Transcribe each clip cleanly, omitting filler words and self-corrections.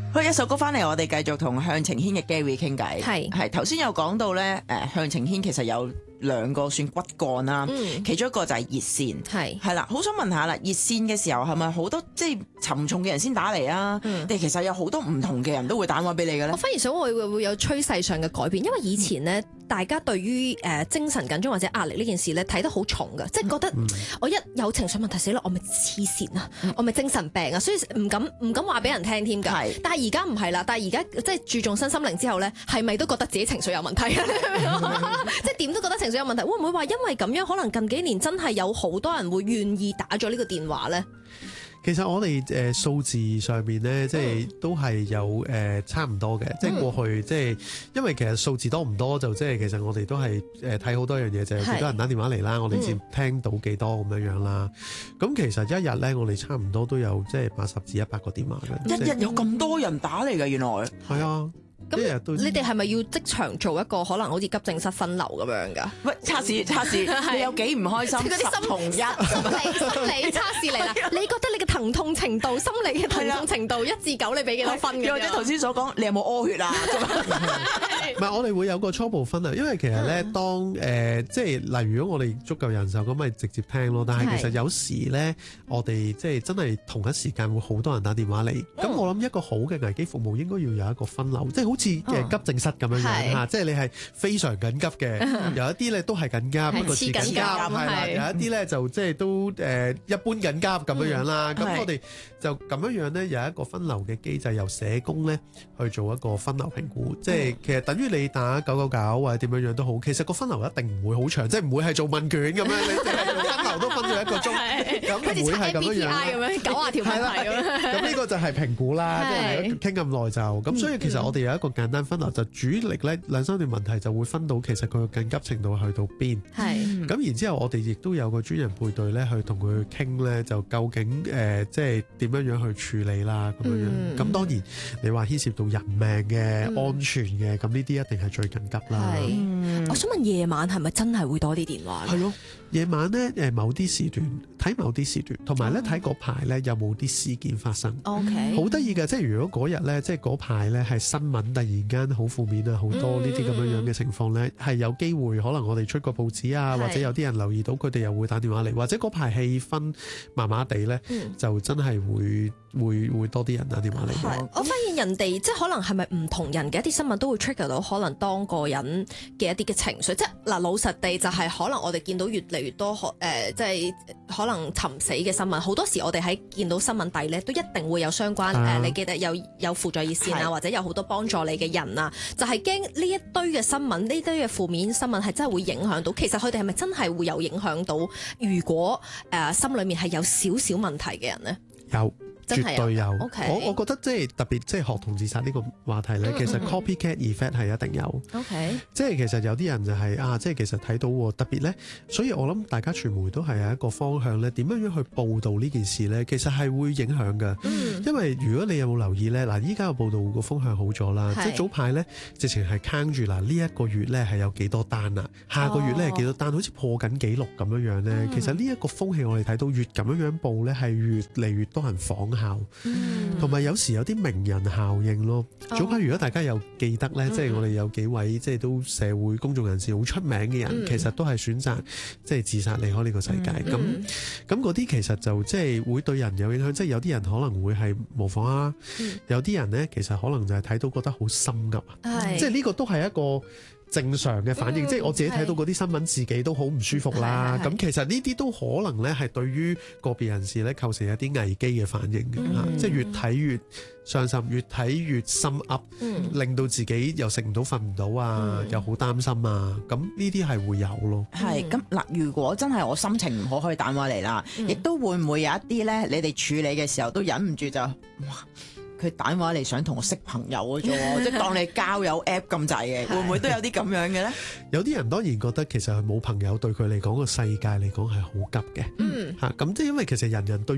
好，一首歌翻嚟，我哋繼續同向晴軒嘅 Gary 傾偈。係頭先有講到咧，向晴軒其實有2個算骨幹啦，其中一個就係熱線，係啦。好想問下啦，熱線嘅時候係咪好多即係沉重嘅人先打嚟啊？定其實有好多唔同嘅人都會打電話俾你嘅咧？ 我反而想會有趨勢上嘅改變，因為以前呢，大家對於精神緊張或者壓力呢件事咧睇得好重嘅，即係覺得我一有情緒問題死啦，我咪黐線啊，我咪精神病啊，所以唔敢話俾人聽添㗎。但係而家唔係啦，但係而家即係注重身心靈之後咧，係咪都覺得自己情緒有問題啊？即係點都覺得情緒有問題，會唔會話因為咁樣，可能近幾年真係有好多人會願意打咗呢個電話咧？ 其實我哋數字上面咧，即係都係有差唔多嘅，即係過去即係因為其實數字多唔多就即係其實我哋都係睇好多樣嘢，就係幾多人打電話嚟啦，我哋先聽到幾多咁樣樣啦。咁其實一日咧，我哋差唔多都有即係80至100個電話嘅。 一日有咁多人打嚟㗎，原來係啊。 咁你哋係咪要即場做一個可能好似急症室分流咁樣㗎？ 喂，測試，你有幾唔開心？ 嗰啲 10同1 心理測試嚟啦！你覺得你嘅疼痛程度、心理嘅疼痛程度1至9，你俾幾多分嘅？ 又或者頭先所講，你有冇屙血啊？ 唔係，我哋會有個初步分啊，因為其實咧，當即係例如，如果我哋足夠人手，咁咪直接聽咯。但係其實有時咧，我哋即係真係同一時間會好多人打電話嚟。咁我諗一個好嘅危機服務應該要有一個分流，即係好似急症室咁樣樣嚇，即係你係非常緊急嘅，有一啲咧都係緊急，不過次緊急係啦，有一啲咧就即係都一般緊急咁樣樣啦。咁我哋就咁樣樣咧有一個分流嘅機制，由社工咧去做一個分流評估，即係其實等於你打999或者點樣樣都好，其實個分流一定唔會好長，即係唔會係做問卷咁樣，你淨係分流都分咗1個鐘，咁唔會係咁樣樣 90條問題咁樣。 咁呢個就係評估啦，即係傾咁耐就咁，所以其實我哋有一個簡單分流，就主力咧2-3段問題就會分到其實佢嘅緊急程度去到邊。咁然之後我哋亦都有個專人配對咧去同佢傾咧，就究竟即係點樣樣去處理啦咁樣樣。咁當然你話牽涉到人命嘅安全嘅，咁呢啲一定係最緊急啦。 我想問夜晚係咪真係會多啲電話？ 係咯，夜晚咧某啲時段睇某啲時段，同埋咧睇嗰排咧有冇啲事件發生。好得意嘅，即係如果嗰日咧，即係嗰排咧係新聞突然間好負面啊，好多呢啲咁樣樣嘅情況咧，係有機會可能我哋出個報紙啊，或者有啲人留意到佢哋又會打電話嚟，或者嗰排氣氛麻麻地咧，就真係會多啲人打電話嚟。 我發現人哋即係可能係咪唔同人嘅一啲新聞都會 trigger 到可能當個人嘅一啲嘅情緒，即係嗱老實地就係可能我哋見到越嚟越多即係可能尋死嘅新聞，好多時我哋喺見到新聞底咧都一定會有相關你記得有輔助熱線啊，或者有好多幫助你嘅人啊，就係驚呢一堆嘅新聞，呢堆嘅負面新聞係真係會影響到，其實佢哋係咪真係會有影響到？如果心裏面係有少少問題嘅人呢？ 有。絕對有，我覺得即係特別即係學童自殺呢個話題咧，其實 copycat effect 係一定有。即係其實有啲人就係即係其實睇到特別咧，所以我諗大家傳媒都係有一個方向咧，點樣去報導呢件事咧，其實係會影響㗎。因為如果你有冇留意咧，嗱依家個報導個風向好咗啦，即係早排咧直情係坑住嗱呢一個月咧係有幾多單啦，下個月咧係幾多單，好似破緊紀錄咁樣樣咧。其實呢一個風氣我哋睇到越咁樣樣報咧，係越嚟越多人仿同埋有時有啲名人效應咯。早排如果大家有記得咧，即係我哋有幾位即係都社會公眾人士好出名嘅人，其實都係選擇即係自殺離開呢個世界。咁嗰啲其實就即係會對人有影響，即係有啲人可能會係模仿啊，有啲人咧其實可能就係睇到覺得好心急，即係呢個都係一個正常嘅反應，即係我自己睇到嗰啲新聞，自己都好唔舒服啦。咁其實呢啲都可能咧係對於個別人士咧構成一啲危機嘅反應嘅，即係越睇越傷心，越睇越心噏，令到自己又食唔到瞓唔到啊，又好擔心啊。咁呢啲係會有咯。 係咁嗱，如果真係我心情唔好，可以打電話嚟啦，亦都會唔會有一啲咧，你哋處理嘅時候都忍唔住就哇，佢打電話嚟想同我識朋友嘅啫，即係當你交友 app 咁滯嘅，會唔會都有啲咁樣嘅咧？ 有啲人當然覺得其實佢冇朋友對佢嚟講個世界嚟講係好急嘅，咁即係因為其實人人對於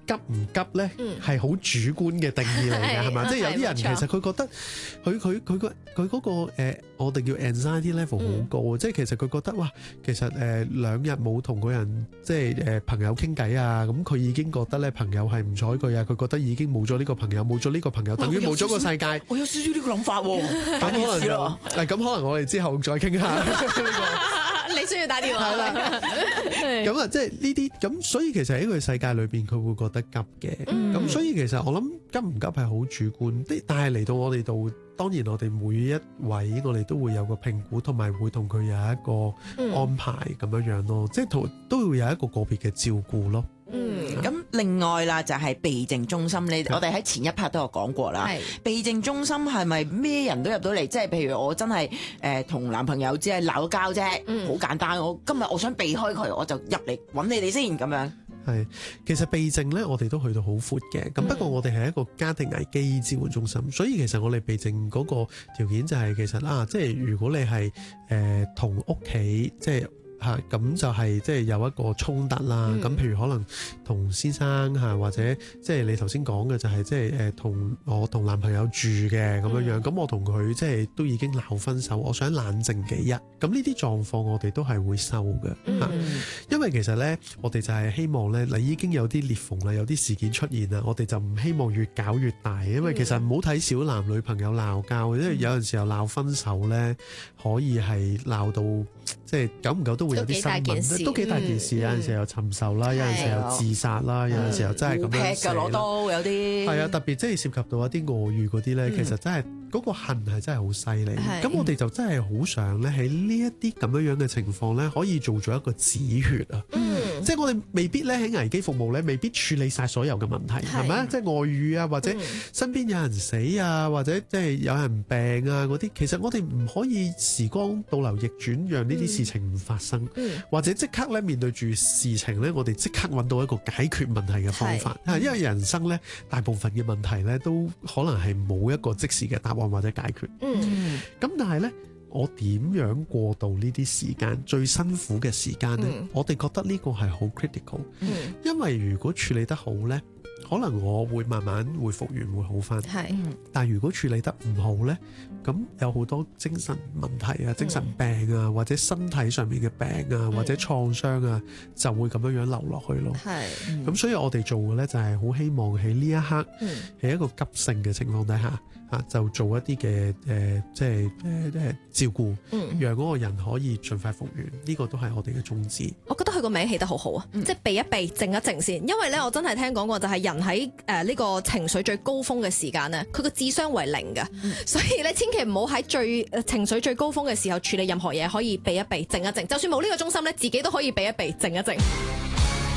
急唔急咧，係好主觀嘅定義嚟嘅，係嘛？即係有啲人其實佢覺得佢嗰個我哋叫 anxiety level 好高，即係其實佢覺得哇，其實2日冇同個人即係朋友傾偈啊，咁佢已經覺得咧朋友係唔睬佢啊，佢覺得已經冇咗呢個朋友，冇咗呢個朋友等於冇咗個世界。 我有少少呢個諗法喎， 咁可能我哋之後再傾下。 你需要打電話。係啦， 咁啊，即係呢啲咁，所以其實喺佢世界裏邊，佢會覺得急嘅。咁所以其實我諗急唔急係好主觀，但係嚟到我哋度，當然我哋每一位我哋都會有個評估，同埋會同佢有一個安排咁樣樣咯，即係都會有一個個別嘅照顧咯。 咁另外啦，就係避靜中心，我哋喺前一 part 都有講過啦。避靜中心係咪咩人都入到嚟？即係譬如我真係同男朋友只係鬧交啫，好簡單。今日我想避開佢，我就入嚟揾你哋先咁樣。 係，其實避靜咧，我哋都去到好闊嘅。咁不過我哋係一個家庭危機支援中心，所以其實我哋避靜嗰個條件就係其實即係如果你係同屋企即係。咁就係即係有一個衝突啦。咁譬如可能同先生或者即係你頭先講嘅就係即係我同男朋友住嘅咁樣樣。咁我同佢即係都已經鬧分手，我想冷靜幾日。咁呢啲狀況我哋都係會收嘅。因為其實咧，我哋就係希望咧，你已經有啲裂縫啦，有啲事件出現啦，我哋就唔希望越搞越大。因為其實唔好睇小男女朋友鬧交，因為有陣時候鬧分手咧，可以係鬧到即係久唔久都會有啲新聞，都幾大件事。有陣時候尋仇啦，有陣時候自殺啦，有陣時候真係咁樣死啦。攞刀有啲係啊，特別即係涉及到一啲外遇嗰啲咧，其實真係嗰個恨係真係好犀利。咁我哋就真係好想咧喺呢一啲咁樣樣嘅情況咧，可以做咗一個止血啊。即係我哋未必咧喺危機服務咧，未必處理晒所有嘅問題，係咪啊？即係外遇啊，或者身邊有人死啊，或者即係有人病啊嗰啲，其實我哋唔可以時光倒流逆轉，讓呢啲事情唔發生，或者即刻咧面對住事情咧，我哋即刻揾到一個解決問題嘅方法。因為人生咧大部分嘅問題咧都可能係冇一個即時嘅答案或者解決。咁但係咧，我點樣過渡呢啲時間最辛苦嘅時間呢？我哋覺得呢個係好 critical，因為如果處理得好呢，可能我會慢慢會復原會好返。但如果處理得唔好呢，咁有好多精神問題啊、精神病啊，或者身體上面嘅病啊，或者創傷啊，就會咁樣流落去咯。咁所以我哋做嘅呢，就係好希望喺呢一刻，喺一個急性嘅情況底下。就做一啲嘅即係照顧，讓嗰個人可以盡快復原，呢個都係我哋嘅宗旨。 我覺得佢個名起得好好啊，即係避一避、靜一靜先。因為咧，我真係聽講過，就係人喺呢個情緒最高峰嘅時間咧，佢個智商為0嘅，所以咧千祈唔好喺情緒最高峰嘅時候處理任何嘢，可以避一避、靜一靜。就算冇呢個中心咧，自己都可以避一避、靜一靜。